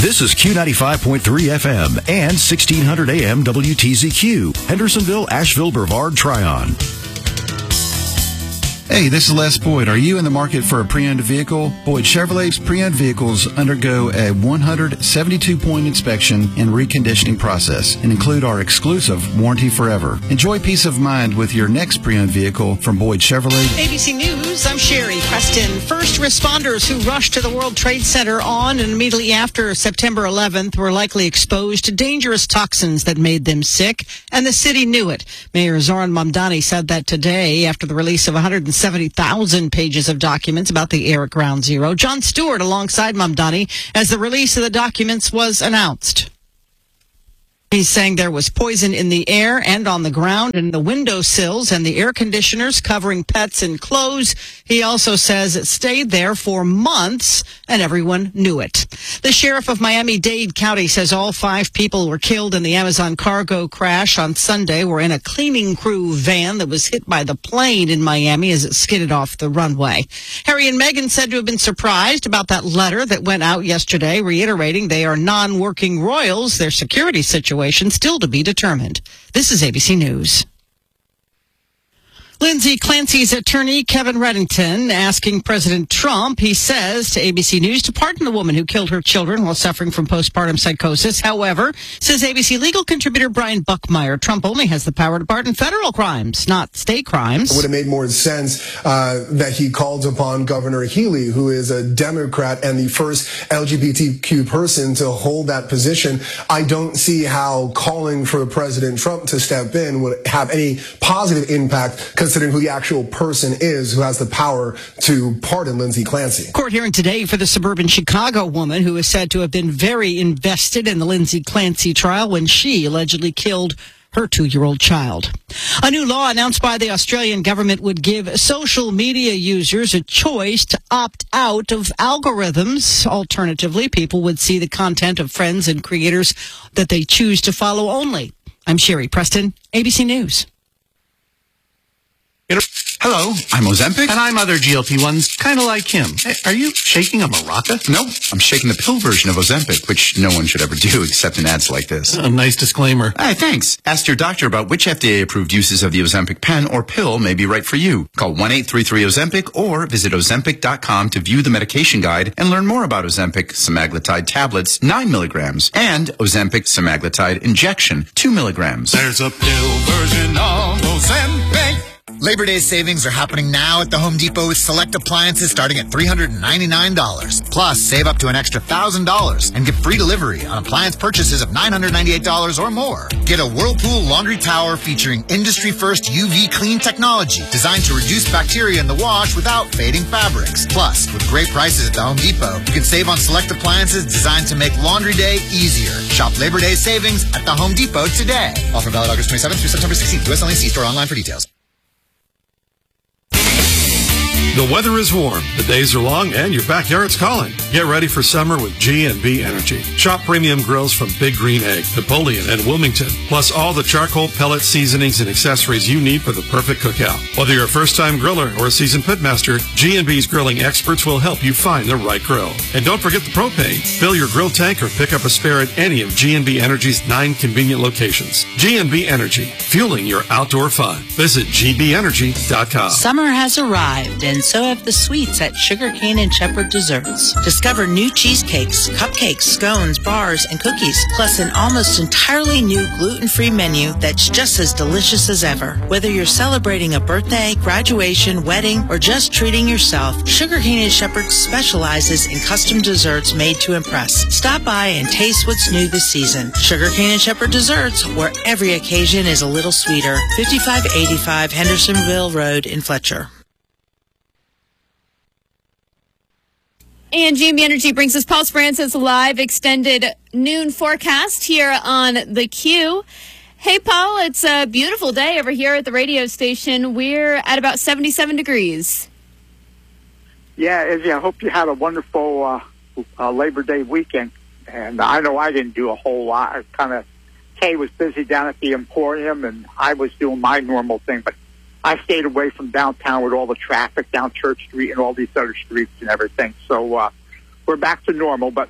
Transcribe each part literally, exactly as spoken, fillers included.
This is Q ninety-five point three F M and sixteen hundred A M W T Z Q, Hendersonville, Asheville, Brevard, Tryon. Hey, this is Les Boyd. Are you in the market for a pre-owned vehicle? Boyd Chevrolet's pre-owned vehicles undergo a one hundred seventy-two point inspection and reconditioning process and include our exclusive Warranty Forever. Enjoy peace of mind with your next pre-owned vehicle from Boyd Chevrolet. A B C News, I'm Sherry Preston. First responders who rushed to the World Trade Center on and immediately after September eleventh were likely exposed to dangerous toxins that made them sick, and the city knew it. Mayor Zoran Mamdani said that today after the release of one hundred seventy thousand pages of documents about the air at Ground Zero. Jon Stewart alongside Mamdani as the release of the documents was announced. He's saying there was poison in the air and on the ground and the windowsills and the air conditioners covering pets and clothes. He also says it stayed there for months and everyone knew it. The sheriff of Miami-Dade County says all five people were killed in the Amazon cargo crash on Sunday were in a cleaning crew van that was hit by the plane in Miami as it skidded off the runway. Harry and Meghan said to have been surprised about that letter that went out yesterday, reiterating they are non-working royals. Their security situation still to be determined. This is A B C News. Lindsay Clancy's attorney, Kevin Reddington, asking President Trump, he says to A B C News, to pardon the woman who killed her children while suffering from postpartum psychosis. However, says A B C legal contributor Brian Buckmeyer, Trump only has the power to pardon federal crimes, not state crimes. It would have made more sense uh, that he called upon Governor Healey, who is a Democrat and the first L G B T Q person to hold that position. I don't see how calling for President Trump to step in would have any positive impact, considering who the actual person is who has the power to pardon Lindsay Clancy. Court hearing today for the suburban Chicago woman who is said to have been very invested in the Lindsay Clancy trial when she allegedly killed her two-year-old child. A new law announced by the Australian government would give social media users a choice to opt out of algorithms. Alternatively, people would see the content of friends and creators that they choose to follow only. I'm Sherry Preston, A B C News. Hello, I'm Ozempic. And I'm other G L P ones, kind of like him. Hey, are you shaking a maraca? No, I'm shaking the pill version of Ozempic, which no one should ever do except in ads like this. A nice disclaimer. Hey, thanks. Ask your doctor about which F D A-approved uses of the Ozempic pen or pill may be right for you. Call one eight three three Ozempic or visit Ozempic dot com to view the medication guide and learn more about Ozempic semaglutide tablets, nine milligrams, and Ozempic semaglutide injection, two milligrams. There's a pill version of Ozempic. Labor Day savings are happening now at the Home Depot with select appliances starting at three hundred ninety-nine dollars. Plus, save up to an extra one thousand dollars and get free delivery on appliance purchases of nine hundred ninety-eight dollars or more. Get a Whirlpool laundry tower featuring industry-first U V clean technology designed to reduce bacteria in the wash without fading fabrics. Plus, with great prices at the Home Depot, you can save on select appliances designed to make laundry day easier. Shop Labor Day savings at the Home Depot today. Offer valid August twenty-seventh through September sixteenth. U S only. See store online for details. The weather is warm, the days are long, and your backyard's calling. Get ready for summer with G and B Energy. Shop premium grills from Big Green Egg, Napoleon, and Wilmington, plus all the charcoal, pellet, seasonings, and accessories you need for the perfect cookout. Whether you're a first-time griller or a seasoned pitmaster, G and B's grilling experts will help you find the right grill. And don't forget the propane. Fill your grill tank or pick up a spare at any of G and B Energy's nine convenient locations. G and B Energy, fueling your outdoor fun. Visit G B energy dot com. Summer has arrived, and so have the sweets at Sugarcane and Shepherd Desserts. Discover new cheesecakes, cupcakes, scones, bars, and cookies, plus an almost entirely new gluten-free menu that's just as delicious as ever. Whether you're celebrating a birthday, graduation, wedding, or just treating yourself, Sugarcane and Shepherd specializes in custom desserts made to impress. Stop by and taste what's new this season. Sugarcane and Shepherd Desserts, where every occasion is a little sweeter. fifty-five eighty-five Hendersonville Road in Fletcher. And G and B Energy brings us Paul Francis live extended noon forecast here on the Q. Hey, Paul, it's a beautiful day over here at the radio station. We're at about seventy-seven degrees. Yeah, Izzy, I hope you had a wonderful uh, uh, Labor Day weekend. And I know I didn't do a whole lot. I kind of, Kay was busy down at the Emporium, and I was doing my normal thing. But I stayed away from downtown with all the traffic down Church Street and all these other streets and everything. So uh, we're back to normal. But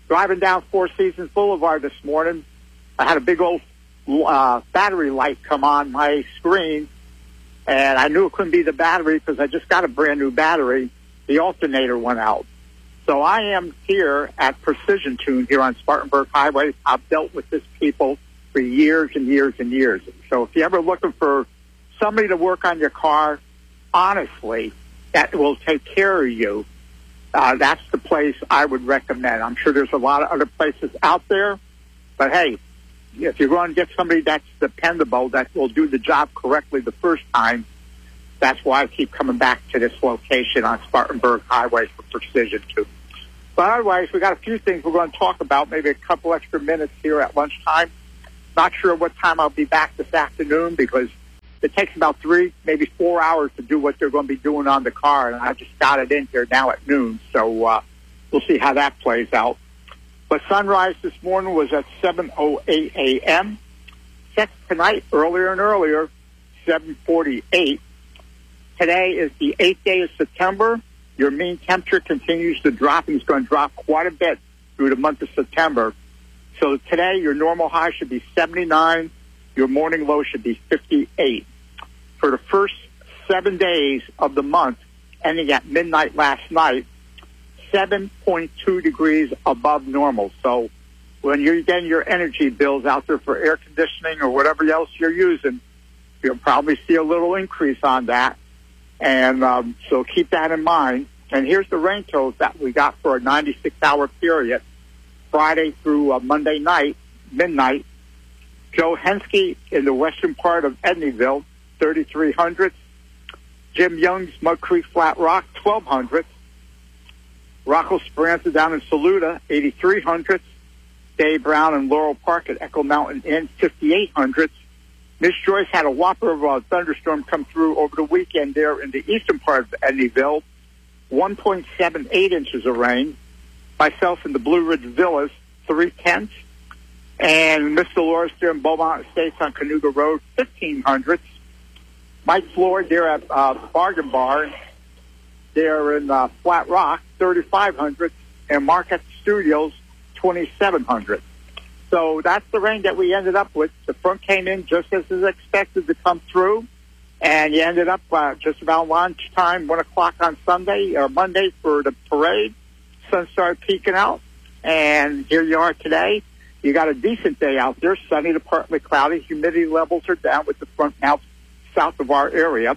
driving down Four Seasons Boulevard this morning, I had a big old uh, battery light come on my screen, and I knew it couldn't be the battery because I just got a brand new battery. The alternator went out. So I am here at Precision Tune here on Spartanburg Highway. I've dealt with this people for years and years and years. So if you're ever looking for somebody to work on your car, honestly, that will take care of you, uh, that's the place I would recommend. I'm sure there's a lot of other places out there, but hey, if you're going to get somebody that's dependable, that will do the job correctly the first time, that's why I keep coming back to this location on Spartanburg Highway for Precision Tune. But otherwise, we got a few things we're going to talk about, maybe a couple extra minutes here at lunchtime. Not sure what time I'll be back this afternoon because it takes about three, maybe four hours to do what they're going to be doing on the car, and I just got it in here now at noon, so uh, we'll see how that plays out. But sunrise this morning was at seven oh eight a.m. Set tonight, earlier and earlier, seven forty-eight. Today is the eighth day of September. Your mean temperature continues to drop, and it's going to drop quite a bit through the month of September. So today, your normal high should be seventy-nine. Your morning low should be fifty-eight. For the first seven days of the month, ending at midnight last night, seven point two degrees above normal. So when you're getting your energy bills out there for air conditioning or whatever else you're using, you'll probably see a little increase on that. And um, so keep that in mind. And here's the rain totals that we got for a ninety-six hour period, Friday through uh, Monday night, midnight. Joe Henske in the western part of Edneyville, thirty-three hundredths. Jim Young's Mud Creek Flat Rock, twelve hundredths. Rocco Speranza down in Saluda, eighty-three hundredths. Dave Brown in Laurel Park at Echo Mountain Inn, fifty-eight hundredths. Miss Joyce had a whopper of a thunderstorm come through over the weekend there in the eastern part of Edneyville, one point seven eight inches of rain. Myself in the Blue Ridge Villas, three-tenths. And Miss Dolores there in Beaumont Estates on Canuga Road, fifteen hundredths. Mike Floyd there at uh, Bargain Bar, there in uh, Flat Rock, thirty-five hundredths. And Marquette Studios, twenty-seven hundredths. So that's the rain that we ended up with. The front came in just as is expected to come through, and you ended up uh, just about lunchtime, one o'clock on Sunday or Monday for the parade. Sun started peeking out, and here you are today. You got a decent day out there, sunny to partly cloudy. Humidity levels are down with the front now south of our area.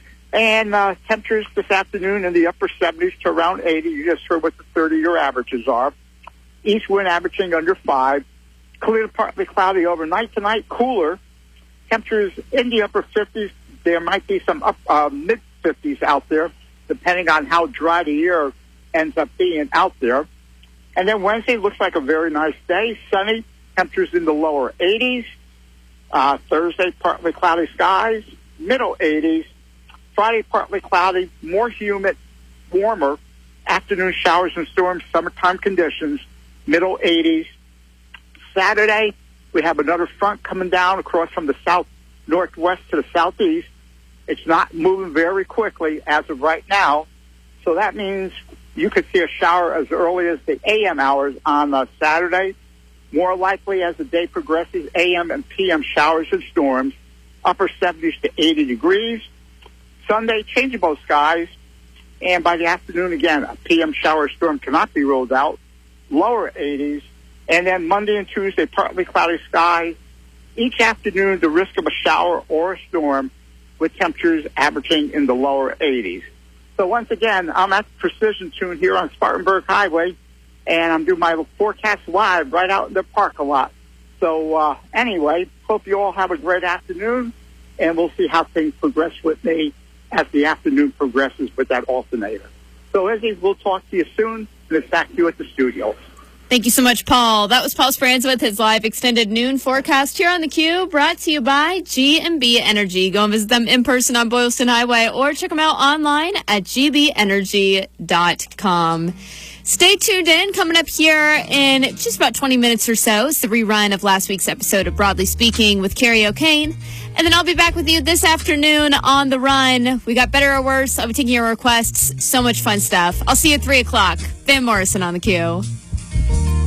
And uh, temperatures this afternoon in the upper seventies to around eighty. You just heard what the thirty-year averages are. East wind averaging under five. Clear to partly cloudy overnight tonight, cooler. Temperatures in the upper fifties. There might be some up uh, mid-fifties out there, depending on how dry the air ends up being out there. And then Wednesday looks like a very nice day. Sunny, temperatures in the lower eighties. Uh, Thursday, partly cloudy skies, middle eighties. Friday, partly cloudy, more humid, warmer. Afternoon showers and storms, summertime conditions, middle eighties. Saturday, we have another front coming down across from the south northwest to the southeast. It's not moving very quickly as of right now. So that means you could see a shower as early as the A M hours on uh, Saturday. More likely as the day progresses, A M and P M showers and storms, upper seventies to eighty degrees. Sunday, changeable skies. And by the afternoon, again, a P M shower storm cannot be ruled out, lower eighties. And then Monday and Tuesday, partly cloudy skies. Each afternoon, the risk of a shower or a storm with temperatures averaging in the lower eighties. So once again, I'm at Precision Tune here on Spartanburg Highway, and I'm doing my forecast live right out in the parking lot. So uh, anyway, hope you all have a great afternoon, and we'll see how things progress with me as the afternoon progresses with that alternator. So Izzy, we'll talk to you soon, and it's back to you at the studio. Thank you so much, Paul. That was Paul Speranza with his live extended noon forecast here on the Q, brought to you by G and B Energy. Go and visit them in person on Boylston Highway or check them out online at g b energy dot com. Stay tuned in. Coming up here in just about twenty minutes or so is the rerun of last week's episode of Broadly Speaking with Carrie O'Kane. And then I'll be back with you this afternoon on The Run. We got Better or Worse. I'll be taking your requests. So much fun stuff. I'll see you at three o'clock. Van Morrison on the Q.